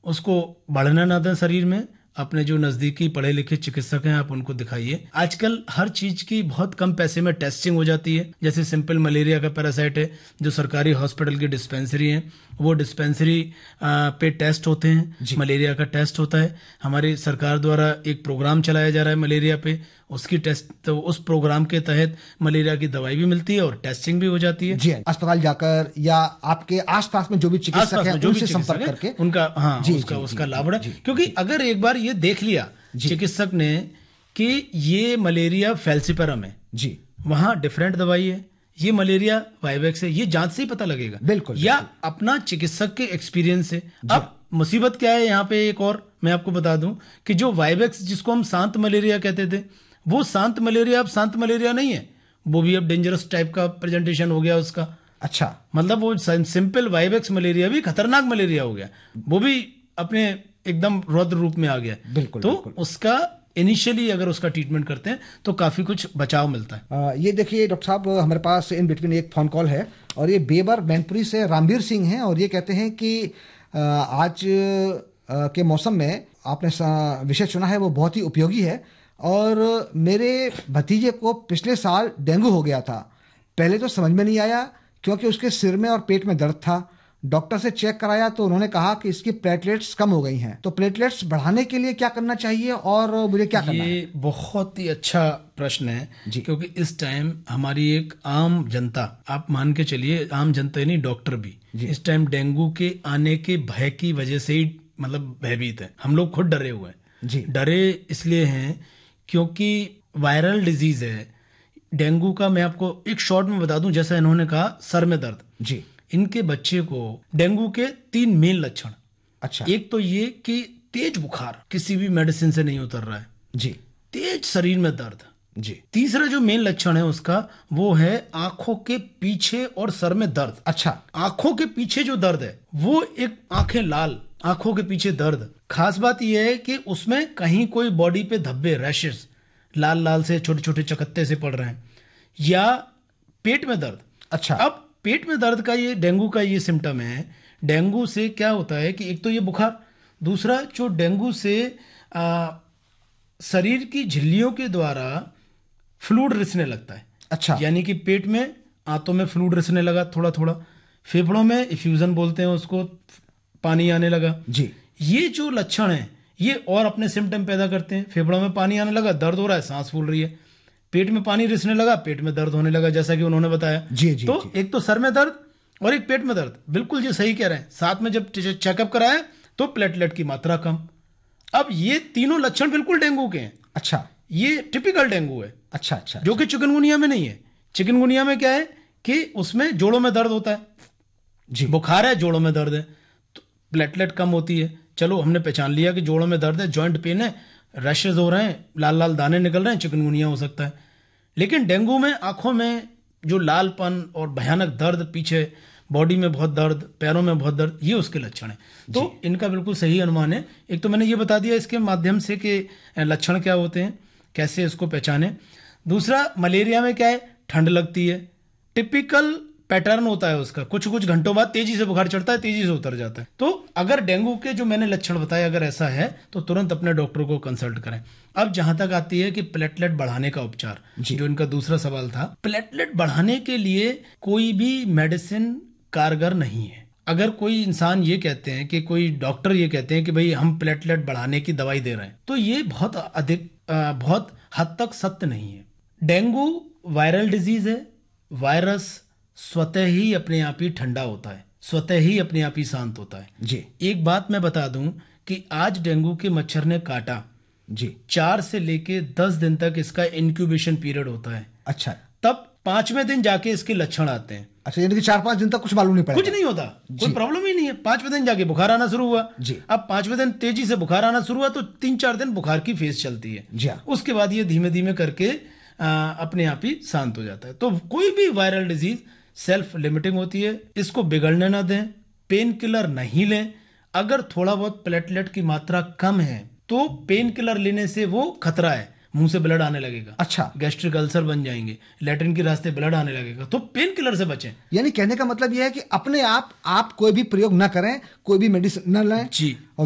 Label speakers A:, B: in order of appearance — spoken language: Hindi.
A: उसको बढ़ने ना दें शरीर में। अपने जो नजदीकी पढ़े लिखे चिकित्सक हैं आप उनको दिखाइए। आजकल हर चीज की बहुत कम पैसे में टेस्टिंग हो जाती है। जैसे सिंपल मलेरिया का पैरासाइट है, जो सरकारी हॉस्पिटल की डिस्पेंसरी है, वो डिस्पेंसरी पे टेस्ट होते हैं, मलेरिया का टेस्ट होता है। हमारी सरकार द्वारा एक प्रोग्राम चलाया जा रहा है मलेरिया पे, उसकी टेस्ट, तो उस प्रोग्राम के तहत मलेरिया की दवाई भी मिलती है और टेस्टिंग भी हो जाती है।
B: जी, अस्पताल जाकर या आपके आसपास में जो भी चिकित्सक हैं उनसे संपर्क करके
A: उनका उसका लाभ है। क्योंकि अगर एक बार ये देख लिया चिकित्सक ने कि ये मलेरिया फैल्सिपेरम है जी, वहां डिफरेंट दवाई है, ये मलेरिया वाइवेक्स है, ये जांच से ही पता लगेगा।
B: बिल्कुल,
A: या अपना चिकित्सक के एक्सपीरियंस से। अब मुसीबत क्या है यहाँ पे, एक और मैं आपको बता दूं कि जो वाइवेक्स जिसको हम शांत मलेरिया कहते थे, वो शांत मलेरिया अब शांत मलेरिया नहीं है, वो भी अब डेंजरस टाइप का प्रेजेंटेशन हो गया उसका।
B: अच्छा,
A: मतलब वो सिंपल वाइवेक्स मलेरिया भी खतरनाक मलेरिया हो गया, वो भी अपने एकदम रौद्र रूप में आ गया।
B: बिल्कुल,
A: तो
B: बिल्कुल।
A: उसका इनिशियली अगर उसका ट्रीटमेंट करते हैं तो काफी कुछ बचाव मिलता है।
B: ये देखिए डॉक्टर साहब, हमारे पास इन बिटवीन एक फोन कॉल है और ये बेबर मैनपुरी से रामवीर सिंह हैं और ये कहते हैं कि आज के मौसम में आपने विषय चुना है वो बहुत ही उपयोगी है। और मेरे भतीजे को पिछले साल डेंगू हो गया था। पहले तो समझ में नहीं आया क्योंकि उसके सिर में और पेट में दर्द था। डॉक्टर से चेक कराया तो उन्होंने कहा कि इसकी प्लेटलेट्स कम हो गई हैं। तो प्लेटलेट्स बढ़ाने के लिए क्या करना चाहिए और मुझे क्या करना है?
A: ये बहुत ही अच्छा प्रश्न है जी, क्योंकि इस टाइम हमारी एक आम जनता, आप मान के चलिए आम जनता नहीं, डॉक्टर भी इस टाइम डेंगू के आने के भय की वजह से ही मतलब भयभीत है। हम लोग खुद डरे हुए हैं जी। डरे इसलिए हैं क्योंकि वायरल डिजीज है डेंगू का। मैं आपको एक शॉर्ट में बता दूं, जैसा इन्होंने कहा सर में दर्द जी, इनके बच्चे को डेंगू के 3 मेन लक्षण।
B: अच्छा,
A: एक तो ये कि तेज बुखार किसी भी मेडिसिन से नहीं उतर रहा है
B: जी,
A: तेज शरीर में दर्द
B: जी।
A: तीसरा जो मेन लक्षण है उसका वो है आंखों के पीछे और सर में दर्द।
B: अच्छा,
A: आंखों के पीछे जो दर्द है वो एक आंखें लाल, आंखों के पीछे दर्द। खास बात यह है कि उसमें कहीं कोई बॉडी पे धब्बे, रैशेस लाल लाल से छोटे छोटे चकत्ते से पड़ रहे हैं, या पेट में दर्द।
B: अच्छा,
A: अब पेट में दर्द का ये डेंगू का ये सिम्टम है। डेंगू से क्या होता है कि एक तो ये बुखार, दूसरा जो डेंगू से शरीर की झिल्लियों के द्वारा फ्लूइड रिसने लगता है।
B: अच्छा,
A: यानी कि पेट में, आंतों में फ्लूइड रिसने लगा थोड़ा थोड़ा, फेफड़ों में इफ्यूजन बोलते हैं उसको, पानी आने लगा
B: जी।
A: ये जो लक्षण है ये और अपने सिम्टम पैदा करते हैं। फेफड़ों में पानी आने लगा, दर्द हो रहा है, सांस फूल रही है, पेट में पानी रिसने लगा, पेट में दर्द होने लगा, जैसा कि उन्होंने बताया
B: जी, जी,
A: तो
B: जी।
A: एक तो सर में दर्द और एक पेट में दर्द, बिल्कुल जी सही कह रहे हैं। साथ में जब चेकअप कराया तो प्लेटलेट की मात्रा कम। अब ये तीनों लक्षण बिल्कुल डेंगू के हैं।
B: अच्छा,
A: ये टिपिकल डेंगू है।
B: अच्छा, अच्छा,
A: जो कि चिकनगुनिया में नहीं है। चिकनगुनिया में क्या है कि उसमें जोड़ों में दर्द होता है
B: जी,
A: बुखार है, जोड़ों में दर्द है, तो प्लेटलेट कम होती है। चलो हमने पहचान लिया कि जोड़ों में दर्द है, जॉइंट पेन है, रैशेज हो रहे हैं, लाल लाल दाने निकल रहे हैं, चिकनगुनिया हो सकता है। लेकिन डेंगू में आंखों में जो लालपन और भयानक दर्द, पीछे बॉडी में बहुत दर्द, पैरों में बहुत दर्द, ये उसके लक्षण है। तो इनका बिल्कुल सही अनुमान है। एक तो मैंने ये बता दिया इसके माध्यम से कि लक्षण क्या होते हैं, कैसे इसको पहचाने। दूसरा, मलेरिया में क्या है, ठंड लगती है, टिपिकल पैटर्न होता है उसका, कुछ कुछ घंटों बाद तेजी से बुखार चढ़ता है, तेजी से उतर जाता है। तो अगर डेंगू के जो मैंने लक्षण बताए अगर ऐसा है तो तुरंत अपने डॉक्टर को कंसल्ट करें। अब जहां तक आती है कि प्लेटलेट बढ़ाने का उपचार, जो इनका दूसरा सवाल था, प्लेटलेट बढ़ाने के लिए कोई भी मेडिसिन कारगर नहीं है। अगर कोई इंसान ये कहते हैं कि कोई डॉक्टर ये कहते हैं कि भाई हम प्लेटलेट बढ़ाने की दवाई दे रहे हैं, तो ये बहुत हद तक सत्य नहीं है। डेंगू वायरल डिजीज है, वायरस स्वतः ही अपने आप ही ठंडा होता है, स्वतः ही अपने आप ही शांत होता है
B: जी।
A: एक बात मैं बता दूं कि आज डेंगू के मच्छर ने काटा
B: जी,
A: 4 से लेके 10 दिन तक इसका इंक्यूबेशन पीरियड होता है।
B: अच्छा,
A: तब 5वें दिन जाके इसके लक्षण आते हैं।
B: अच्छा, यानी कि 4-5 दिन तक कुछ मालूम नहीं पड़ेगा,
A: कुछ नहीं होता, कोई प्रॉब्लम ही नहीं है। 5वें दिन जाके बुखार आना शुरू हुआ
B: जी।
A: अब 5वें दिन तेजी से बुखार आना शुरू हुआ तो 3-4 दिन बुखार की फेज चलती है
B: जी।
A: उसके बाद ये धीमे धीमे करके अपने आप ही शांत हो जाता है। तो कोई भी वायरल डिजीज सेल्फ लिमिटिंग होती है, इसको बिगड़ने ना दें, पेन किलर नहीं लें। अगर थोड़ा बहुत प्लेटलेट की मात्रा कम है तो पेन किलर लेने से वो खतरा है, मुंह से ब्लड आने लगेगा,
B: अच्छा,
A: गैस्ट्रिक अल्सर बन जाएंगे, लैट्रिन के रास्ते ब्लड आने लगेगा, तो पेन किलर से बचें।
B: यानी कहने का मतलब यह है कि अपने आप कोई भी प्रयोग ना करें, कोई भी मेडिसिन न लें
A: जी।